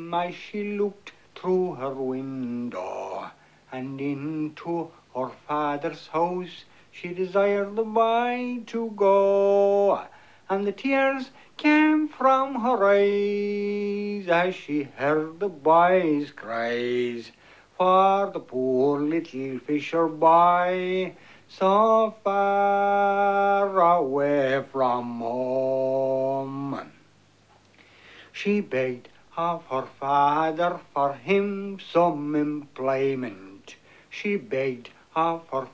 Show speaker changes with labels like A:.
A: him as she looked through her window, and into her father's house she desired the boy to go, and the tears came from her eyes as she heard the boy's cries for the poor little fisher boy so far away from home. She begged of her father for him some employment. She begged of her